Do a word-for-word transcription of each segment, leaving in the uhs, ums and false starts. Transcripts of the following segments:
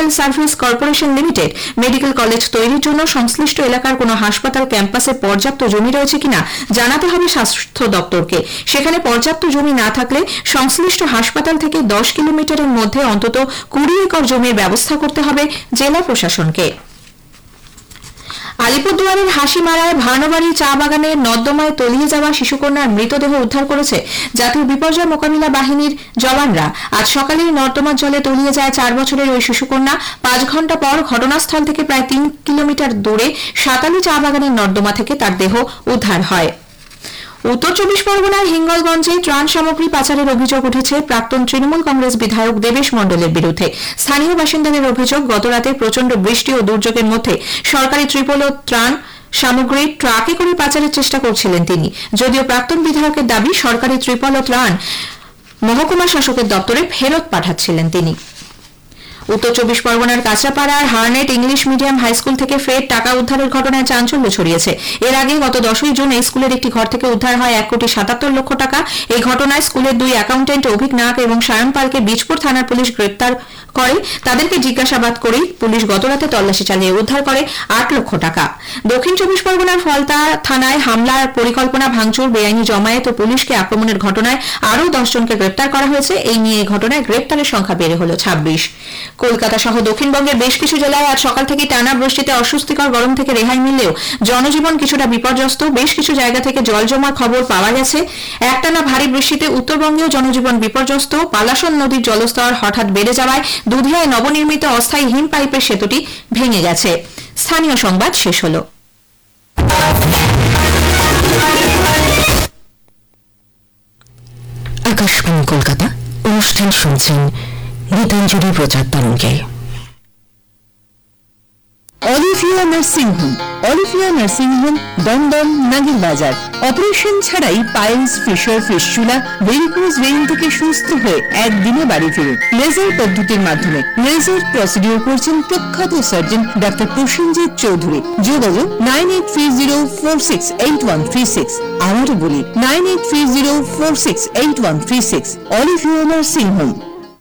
Medical service corporation limited medical college তৈরির জন্য সংশ্লিষ্ট এলাকার কোনো হাসপাতাল ক্যাম্পাসে পর্যাপ্ত জমি রয়েছে কিনা জানাতে হবে স্বাস্থ্য দপ্তরকে। সেখানে পর্যাপ্ত জমি না থাকলে সংশ্লিষ্ট হাসপাতাল থেকে দশ কিলোমিটারের মধ্যে অন্তত কুড়ি একর জমির ব্যবস্থা করতে হবে জেলা প্রশাসনকে। আলিপুরদুয়ারের হাসিমারায় ভানুবাড়ি চা বাগানের নর্দমায় তলিয়ে যাওয়া শিশুকন্যার মৃতদেহ উদ্ধার করেছে জাতীয় বিপর্যয় মোকাবিলা বাহিনীর জওয়ানরা। আজ সকালে নর্দমার জলে তলিয়ে যায় চার বছরের ওই শিশুকন্যা। পাঁচ ঘন্টা পর ঘটনাস্থল থেকে প্রায় তিন কিলোমিটার দূরে সাতালি চা বাগানের নর্দমা থেকে তার দেহ উদ্ধার হয়। উত্তর চব্বিশ পরগনার হিঙ্গলগঞ্জে ত্রাণ সামগ্রী পাচারের অভিযোগ উঠেছে প্রাক্তন তৃণমূল কংগ্রেস বিধায়ক দেবেশ মণ্ডলের বিরুদ্ধে। স্থানীয় বাসিন্দাদের অভিযোগ, গতরাতে প্রচণ্ড বৃষ্টি ও দুর্যোগের মধ্যে সরকারি ত্রিপল ও ত্রাণ সামগ্রী ট্রাকে করে পাচারের চেষ্টা করছিলেন তিনি। যদিও প্রাক্তন বিধায়কের দাবি, সরকারি ত্রিপল ও ত্রাণ মহকুমা শাসকের দপ্তরে ফেরত পাঠাচ্ছিলেন তিনি। উত্তর চব্বিশ পরগনার কাঁচরাপাড়ার হার্নেট ইংলিশ মিডিয়াম হাইস্কুল থেকে ফের টাকা উদ্ধারের ঘটনায় চাঞ্চল্য ছড়িয়েছে। এর আগে গত দশই জুন এই স্কুলের একটি ঘর থেকে উদ্ধার হয় এক কোটি সাতাত্তর লক্ষ টাকা। এই ঘটনায় স্কুলের দুই অ্যাকাউন্টেন্ট অভিক নাগ এবং সায়ন পালকে বীজপুর থানার পুলিশ গ্রেপ্তার করে। তাদেরকে জিজ্ঞাসাবাদ করেই পুলিশ গতরাতে তল্লাশি চালিয়ে উদ্ধার করে আট লক্ষ টাকা। দক্ষিণ চব্বিশ পরগনার ফলতা থানায় হামলার পরিকল্পনা, ভাঙচুর, বেআইনি জমায়েত ও পুলিশকে আক্রমণের ঘটনায় আরও দশ জনকে গ্রেপ্তার করা হয়েছে। এই নিয়ে এই ঘটনায় গ্রেপ্তারের সংখ্যা বেড়ে হল ছাব্বিশ। কলকাতা সহ দক্ষিণবঙ্গের বেশ কিছু জেলায় আজ সকাল থেকে টানা বৃষ্টিতে অস্বস্তিকর গরম থেকে রেহাই মিললেও জনজীবন কিছুটা বিপর্যস্ত। বেশ কিছু জায়গা থেকে জল জমার খবর পাওয়া গেছে। একটানা ভারী বৃষ্টিতে উত্তরবঙ্গেও জনজীবন বিপর্যস্ত। পালাসন নদীর জলস্তর হঠাৎ বেড়ে যাওয়ায় দুধিয়ায় নবনির্মিত অস্থায়ী হিম পাইপের সেতুটি ভেঙে গেছে। স্থানীয় সংবাদ শেষ হল। আকাশবাণী কলকাতা, অনুষ্ঠান শুনছেন গীতাঞ্জলি প্রচার তরঙ্গে। Olivia nursing home, Olivia nursing home, Dumdum, নাগির বাজার। অপারেশন ছাড়াই piles, fisher, fistula, varicose vein থেকে সুস্থ হয়ে একদিনে বাড়ি ফিরুন লেজার পদ্ধতির মাধ্যমে। লেজার প্রসিডিওর করছেন প্রখ্যাত সার্জন ডাক্তার প্রসেনজিৎ চৌধুরী। যোগাযোগ nine eight three zero four six eight one three six. আবারও বলি nine eight three zero four six eight one three six. Olivia nursing home.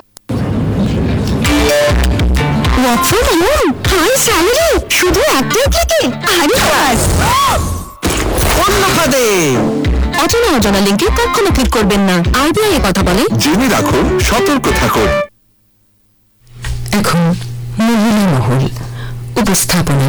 শুধু একটাই থেকে আরে বাস অন্য খাদে অচেনা অজানা লিঙ্কে কখনো ক্লিক করবেন না। আরবিআই এ কথা বলে, জেনে রাখুন, সতর্ক থাকুন। এখন মহিলা মহল উপস্থাপনায়